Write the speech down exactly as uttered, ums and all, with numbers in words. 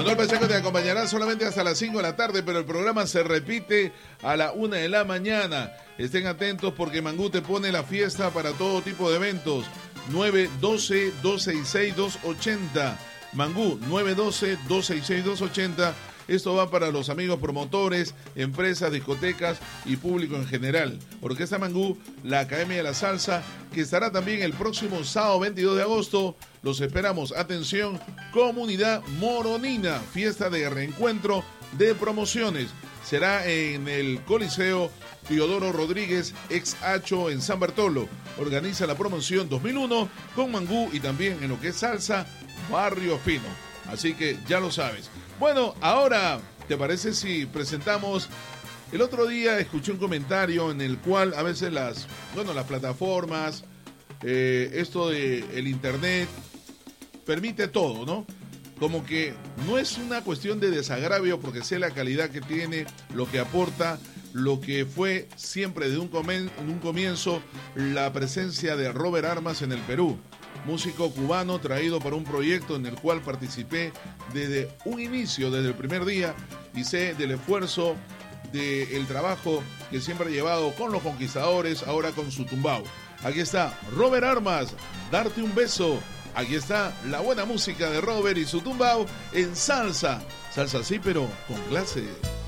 Manuel Pacheco te acompañará solamente hasta las cinco de la tarde, pero el programa se repite a la una de la mañana. Estén atentos porque Mangú te pone la fiesta para todo tipo de eventos. nueve uno dos, dos seis seis, dos ocho cero. Mangú, nueve uno dos, dos seis seis, dos ocho cero. Esto va para los amigos promotores, empresas, discotecas y público en general. Orquesta Mangú, la Academia de la Salsa, que estará también el próximo sábado veintidós de agosto. Los esperamos. Atención, Comunidad Moronina, fiesta de reencuentro de promociones. Será en el Coliseo Teodoro Rodríguez, ex Hacho, en San Bartolo. Organiza la promoción dos mil uno con Mangú y también en lo que es salsa, Barrio Fino. Así que ya lo sabes. Bueno, ahora, ¿te parece si presentamos? El otro día escuché un comentario en el cual a veces las, bueno, las plataformas, eh, esto de el internet, permite todo, ¿no? Como que no es una cuestión de desagravio porque sé la calidad que tiene, lo que aporta, lo que fue siempre de un, comen, un comienzo la presencia de Robert Armas en el Perú. Músico cubano traído para un proyecto en el cual participé desde un inicio, desde el primer día, y sé del esfuerzo, del trabajo que siempre ha llevado con los conquistadores, ahora con su tumbao. Aquí está Robert Armas, Darte un beso. Aquí está la buena música de Robert y su tumbao en salsa. Salsa sí, pero con clase.